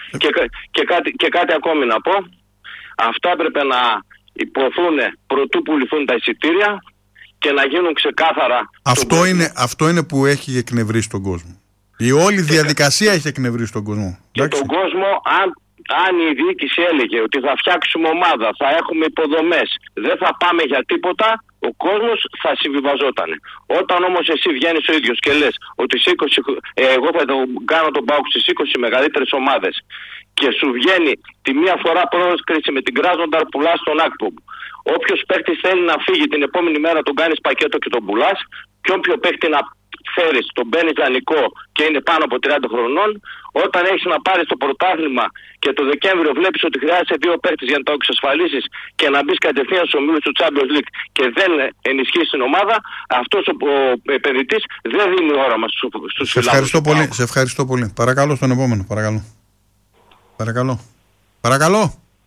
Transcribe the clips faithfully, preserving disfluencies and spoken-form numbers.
Και, και, κάτι, και κάτι ακόμη να πω. Αυτά έπρεπε να υποθούν προτού πουληθούν τα εισιτήρια και να γίνουν ξεκάθαρα. Αυτό είναι, αυτό είναι που έχει εκνευρίσει τον κόσμο. Η όλη διαδικασία έχει εκνευρίσει τον κόσμο. Και εντάξει. Τον κόσμο, αν, αν η διοίκηση έλεγε ότι θα φτιάξουμε ομάδα, θα έχουμε υποδομές, δεν θα πάμε για τίποτα, ο κόσμος θα συμβιβαζόταν. Όταν όμως εσύ βγαίνεις ο ίδιος και λες ότι σε είκοσι, ε, εγώ θα το κάνω τον ΠΑΟΚ στις είκοσι μεγαλύτερες ομάδες και σου βγαίνει τη μία φορά πρόσκληση με την Κράσνονταρ, πουλάς τον Ακπομ. Όποιος παίκτης θέλει να φύγει την επόμενη μέρα τον κάνεις πακέτο και τον πουλάς. Ποιον πιο παίκτη να φέρεις, τον μπαίνεις δανεικό και είναι πάνω από τριάντα χρονών. Όταν έχεις να πάρεις το πρωτάθλημα και το Δεκέμβριο βλέπεις ότι χρειάζεσαι δύο παίκτες για να το εξασφαλίσεις και να μπεις κατευθείαν στους ομίλους του Champions League και δεν ενισχύσεις την ομάδα, αυτός ο επενδυτής δεν δίνει όραμα στους φιλάθλους. Σε ευχαριστώ πολύ. Σε ευχαριστώ πολύ. Παρακαλώ στον επόμενο. Παρακαλώ. Παρακαλώ. Παρακαλώ.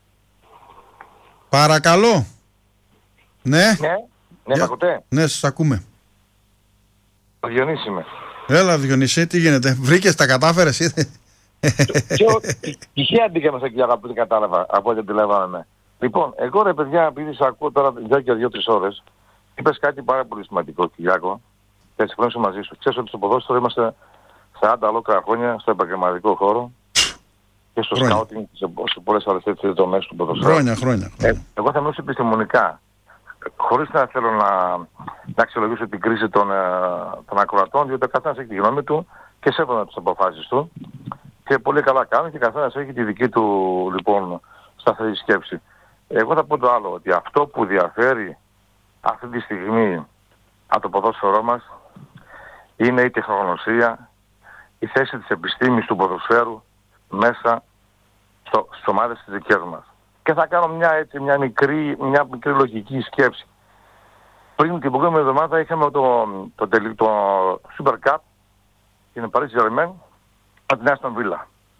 Παρακαλώ. Ναι. Ναι, ναι, Για... ακούτε. Ναι, σας ακούμε. Ο Διονύσης είμαι. Έλα Διονύση, τι γίνεται. Βρήκες, τα κατάφερες ήδη. Τυχαία μπήκαμε στα Κυριακά που δεν κατάλαβα από ό,τι αντιλαμβάνομαι. Λοιπόν, εγώ ρε παιδιά, επειδή σε ακούω τώρα για δύο-τρεις ώρες, είπες κάτι πάρα πολύ σημαντικό, Κυριάκο, και συμφωνήσω μαζί σου. Ξέρεις ότι στο ποδόσφαιρο είμαστε σαράντα ολόκληρα χρόνια στο επαγγελματικό χώρο και στο σκάουτινγκ σε πολλές άλλες τέτοιες δομές του ποδοσφαίρου. Χρόνια, χρόνια. Ε, εγώ θα μιλήσω επιστημονικά. Χωρίς να θέλω να, να αξιολογήσω την κρίση των, ε, των ακροατών, διότι ο καθένας έχει τη γνώμη του και σέβομαι τις αποφάσεις του και πολύ καλά κάνει και ο καθένας έχει τη δική του λοιπόν σταθερή σκέψη. Εγώ θα πω το άλλο, ότι αυτό που διαφέρει αυτή τη στιγμή από το ποδόσφαιρό μας είναι η τεχνογνωσία, η θέση της επιστήμης του ποδοσφαίρου μέσα στο, στις ομάδες της δικές μας. Και θα κάνω μια, έτσι, μια, μικρή, μια μικρή λογική σκέψη. Πριν την προηγούμενη εβδομάδα είχαμε το, το, το, το Super Cup την Paris Saint-Germain από την Aston Villa.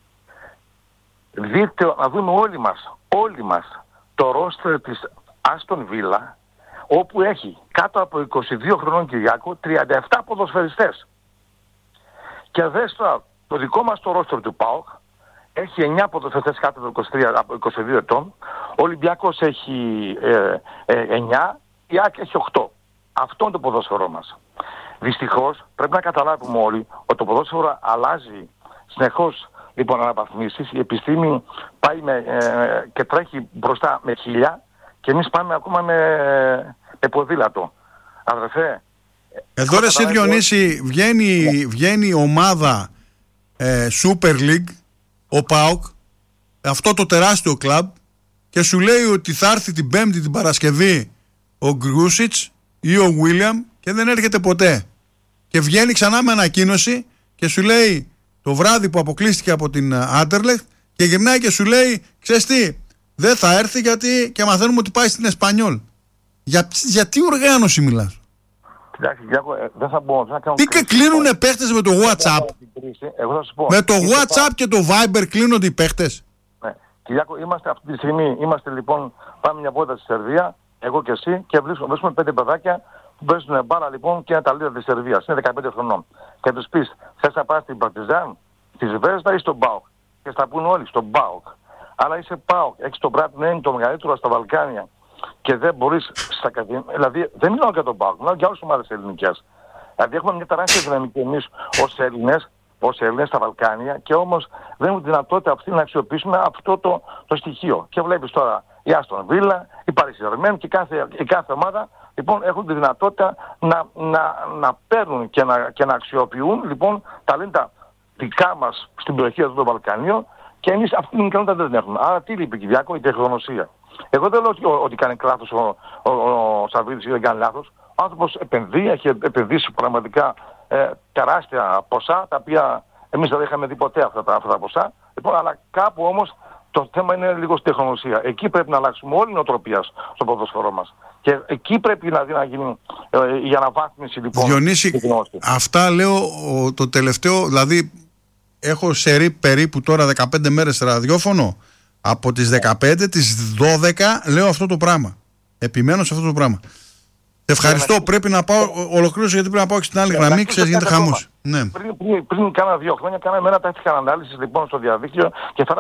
Δείτε, να δούμε όλοι μας, όλοι μας το ρόστερ της Aston Villa, όπου έχει κάτω από είκοσι δύο χρονών Κυριάκο τριάντα επτά ποδοσφαιριστές. Και δες τώρα το δικό μας το ρόστερ του ΠΑΟΚ, έχει εννιά ποδοσφαιριστές κάτω από είκοσι τρία, από είκοσι δύο ετών. Ο Ολυμπιακός έχει ε, ε, εννιά, η ΑΕΚ έχει οκτώ. Αυτό είναι το ποδόσφαιρό μας. Δυστυχώς πρέπει να καταλάβουμε όλοι ότι το ποδόσφαιρο αλλάζει συνεχώς λοιπόν αναβαθμίσεις. Η επιστήμη πάει με, ε, και τρέχει μπροστά με χίλια και εμείς πάμε ακόμα με, με ποδήλατο. Αδερφέ. Εδώ ρε εσύ Διονύση, βγαίνει, βγαίνει η ομάδα ε, Super League, ο ΠΑΟΚ, αυτό το τεράστιο κλαμπ, και σου λέει ότι θα έρθει την Πέμπτη την Παρασκευή ο Γκρούσιτς ή ο Βίλιαμ και δεν έρχεται ποτέ. Και βγαίνει ξανά με ανακοίνωση και σου λέει το βράδυ που αποκλείστηκε από την Άντερλεχτ και γυρνάει και σου λέει, ξέρεις τι, δεν θα έρθει γιατί και μαθαίνουμε ότι πάει στην Εσπανιόλ. Για, για τι οργάνωση μιλάς? Δεν θα μπορώ να κάνω. Τι και κλείνουνε παίχτες με το WhatsApp? Με το WhatsApp και το Viber κλείνονται οι παίχτες. Ναι. Κυριάκο, είμαστε αυτή τη στιγμή, είμαστε λοιπόν, πάμε μια πόρτα στη Σερβία, εγώ και εσύ, και βρίσκουμε πέντε παιδάκια που παίζουν μπάλα λοιπόν και είναι τα λίδα της Σερβίας, είναι δεκαπέντε χρονών. Και τους πεις, θες να πας στην Παρτιζάν, στη Σβέσδα ή στον ΠΑΟΚ? Και θα πούν όλοι στον ΠΑΟΚ. Αλλά είσαι ΠΑΟΚ, έχεις τον Μπράτ να είναι το μεγαλύτερο στα Βαλκάνια. Και δεν μπορείς στα καθημερινά. Δηλαδή δεν μιλάω για τον ΠΑΟΚ, μιλάω για όλες τις ομάδες ελληνικές. Δηλαδή έχουμε μια τεράστια δυναμική εμείς ως Έλληνες, ως Έλληνες στα Βαλκάνια, και όμως δεν έχουμε δυνατότητα αυτή να αξιοποιήσουμε αυτό το, το στοιχείο. Και βλέπεις τώρα η Άστον Βίλα, η Paris Saint-Germain και κάθε, η κάθε ομάδα λοιπόν έχουν τη δυνατότητα να, να, να παίρνουν και να, και να αξιοποιούν λοιπόν ταλέντα δικά μας στην περιοχή εδώ των Βαλκανίων, και εμείς αυτή την ικανότητα δεν έχουμε. Άρα τι λείπει, Κυριάκο? Η τεχνογνωσία. Εγώ δεν λέω ότι, ότι κάνει λάθος ο, ο, ο, ο Σαββίδης ή δεν κάνει λάθος. Ο άνθρωπος επενδύει, έχει επενδύσει πραγματικά ε, τεράστια ποσά, τα οποία εμείς δεν είχαμε δει ποτέ αυτά τα, αυτά τα ποσά. Λοιπόν, αλλά κάπου όμως το θέμα είναι λίγο στη τεχνογνωσία. Εκεί πρέπει να αλλάξουμε όλη η νοοτροπία στο ποδόσφαιρό μας. Και εκεί πρέπει να, να γίνει ε, η αναβάθμιση λοιπόν. Διονύση, αυτά λέω ο, το τελευταίο, δηλαδή έχω σερί περίπου τώρα δεκαπέντε μέρες ραδιόφωνο. Από τις δεκαπέντε, τις δώδεκα λέω αυτό το πράγμα. Επιμένω σε αυτό το πράγμα. Ευχαριστώ. Yeah, πρέπει να πάω, ολοκλήρωση γιατί πρέπει να πάω και στην άλλη yeah, γραμμή. Ξέρεις, γίνεται χαμός. Ναι. Πριν, πριν, πριν κάνα δύο χρόνια κάναμε ένα τактική ανάλυση λοιπόν στο διαδίκτυο και